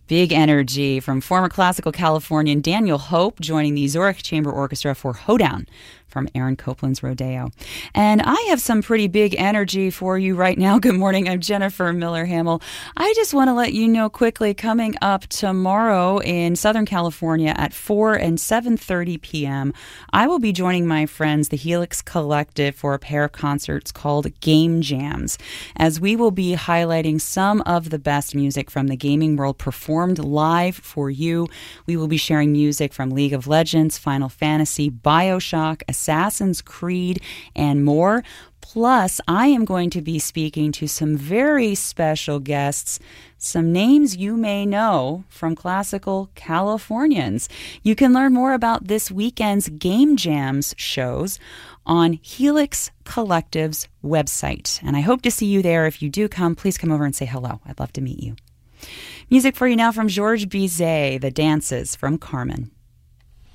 Big energy from former classical Californian Daniel Hope joining the Zurich Chamber Orchestra for Hoedown from Aaron Copland's Rodeo. And I have some pretty big energy for you right now. Good morning. I'm Jennifer Miller-Hamill. I just want to let you know quickly, coming up tomorrow in Southern California at 4 and 7:30 p.m., I will be joining my friends, the Helix Collective, for a pair of concerts called Game Jams, as we will be highlighting some of the best music from the gaming world performed live for you. We will be sharing music from League of Legends, Final Fantasy, BioShock, Assassin's Creed, and more. Plus, I am going to be speaking to some very special guests, some names you may know from classical Californians. You can learn more about this weekend's Game Jams shows on Helix Collective's website. And I hope to see you there. If you do come, please come over and say hello. I'd love to meet you. Music for you now from Georges Bizet, The Dances from Carmen.